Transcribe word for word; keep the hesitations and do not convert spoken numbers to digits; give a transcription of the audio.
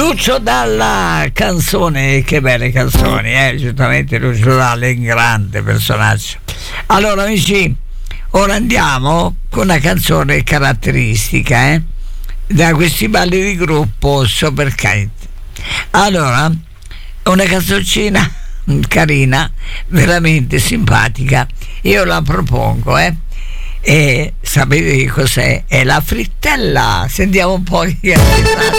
Lucio Dalla, canzone, che belle canzoni, eh? Giustamente Lucio Dalla è un grande personaggio. Allora amici, ora andiamo con una canzone caratteristica, eh? Da questi balli di gruppo Super Kite. Allora, una canzoncina carina, veramente simpatica, io la propongo, eh? E sapete che cos'è? È la frittella. Sentiamo un po' che